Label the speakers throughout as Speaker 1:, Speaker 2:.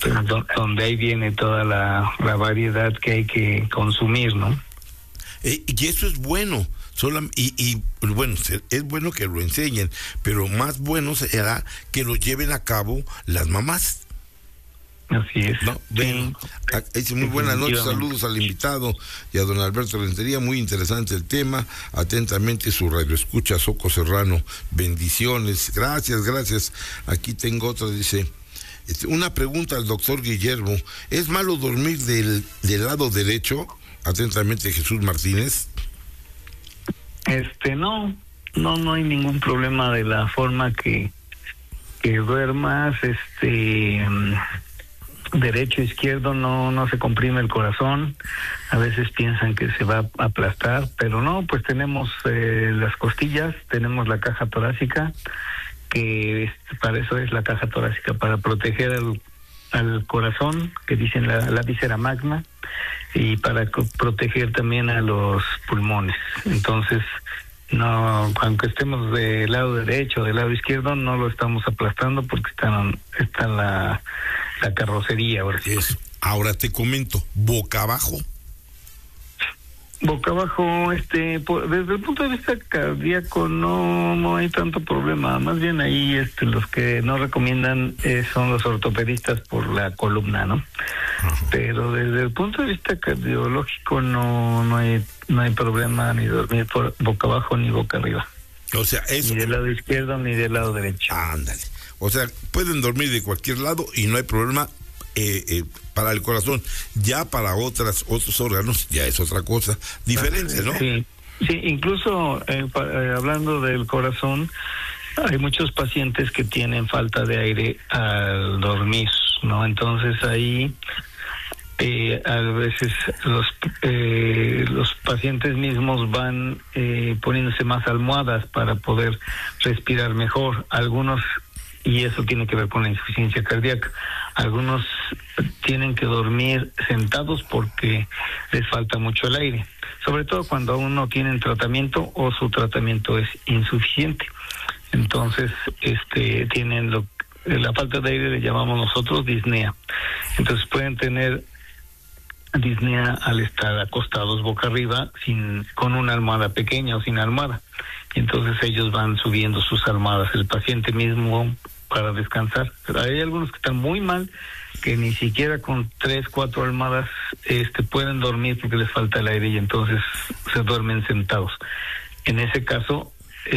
Speaker 1: donde ahí viene toda la variedad que hay que consumir, ¿no?
Speaker 2: Y eso es bueno. Bueno, es bueno que lo enseñen, pero más bueno será que lo lleven a cabo las mamás.
Speaker 1: Así es.
Speaker 2: No, ven, sí. Muy buenas noches, saludos al invitado y a don Alberto Rentería, muy interesante el tema. Atentamente su radioescucha Soco Serrano, bendiciones, gracias. Aquí tengo otra, dice, una pregunta al doctor Guillermo, ¿es malo dormir del lado derecho? Atentamente Jesús Martínez.
Speaker 1: No hay ningún problema de la forma que duermas, derecho, izquierdo, no se comprime el corazón. A veces piensan que se va a aplastar, pero no, pues tenemos las costillas, tenemos la caja torácica, que para eso es la caja torácica, para proteger al corazón, que dicen la víscera magna, y para proteger también a los pulmones. Entonces, no, aunque estemos del lado derecho o del lado izquierdo, no lo estamos aplastando porque está la carrocería.
Speaker 2: Ahora te comento, boca abajo.
Speaker 1: Boca abajo, desde el punto de vista cardíaco no hay tanto problema. Más bien ahí los que no recomiendan son los ortopedistas por la columna, ¿no? Uh-huh. Pero desde el punto de vista cardiológico no hay problema ni dormir por boca abajo ni boca arriba.
Speaker 2: O sea,
Speaker 1: ni del lado izquierdo ni del lado derecho.
Speaker 2: Ándale. O sea, pueden dormir de cualquier lado y no hay problema. Para el corazón, ya para otros órganos ya es otra cosa diferente, ¿no?
Speaker 1: Sí, incluso hablando del corazón, hay muchos pacientes que tienen falta de aire al dormir, ¿no? Entonces ahí a veces los pacientes mismos van poniéndose más almohadas para poder respirar mejor. Algunos, y eso tiene que ver con la insuficiencia cardíaca, algunos tienen que dormir sentados porque les falta mucho el aire, sobre todo cuando aún no tienen tratamiento o su tratamiento es insuficiente. Entonces tienen la falta de aire, le llamamos nosotros disnea. Entonces pueden tener disnea al estar acostados boca arriba con una almohada pequeña o sin almohada. Y entonces ellos van subiendo sus almohadas, el paciente mismo, para descansar. Pero hay algunos que están muy mal, que ni siquiera con 3, 4 almohadas pueden dormir porque les falta el aire y entonces se duermen sentados. En ese caso,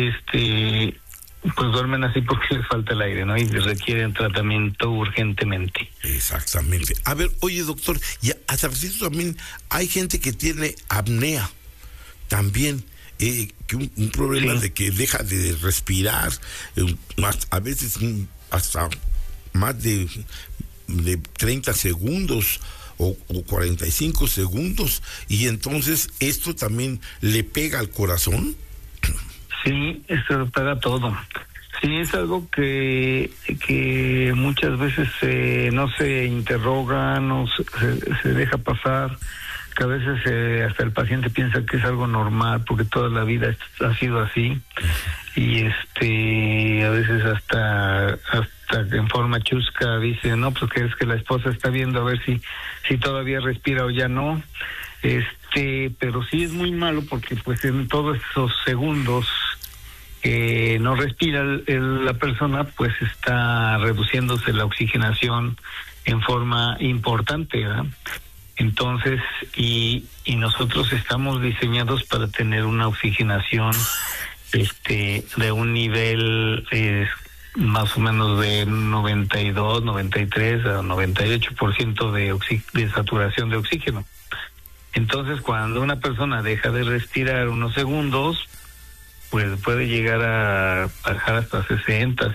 Speaker 1: pues duermen así porque les falta el aire, ¿no? Y requieren tratamiento urgentemente.
Speaker 2: Exactamente. A ver, oye, doctor, y hasta también hay gente que tiene apnea también. Que un problema de que deja de respirar, a veces hasta más de 30 segundos o 45 segundos, y entonces esto también le pega al corazón.
Speaker 1: Sí, esto le pega todo. Sí, es algo que muchas veces no se interroga, no se deja pasar, que a veces hasta el paciente piensa que es algo normal porque toda la vida ha sido así, y a veces hasta en forma chusca dice, no, pues que es que la esposa está viendo a ver si todavía respira o ya no. Pero sí es muy malo porque pues en todos esos segundos que no respira la persona, pues está reduciéndose la oxigenación en forma importante, ¿verdad? Entonces, y nosotros estamos diseñados para tener una oxigenación de un nivel más o menos de 92, 93 a 98% de saturación de oxígeno. Entonces, cuando una persona deja de respirar unos segundos, pues puede llegar a bajar hasta 60,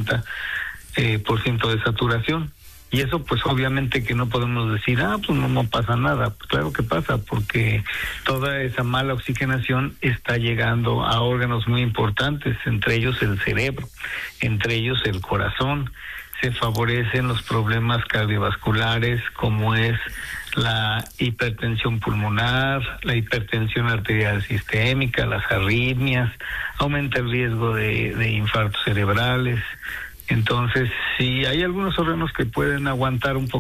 Speaker 1: 50% de saturación. Y eso pues obviamente que no podemos decir, pues no pasa nada. Pues claro que pasa, porque toda esa mala oxigenación está llegando a órganos muy importantes, entre ellos el cerebro, entre ellos el corazón. Se favorecen los problemas cardiovasculares como es la hipertensión pulmonar, la hipertensión arterial sistémica, las arritmias, aumenta el riesgo de infartos cerebrales. Entonces, sí, hay algunos órganos que pueden aguantar un poco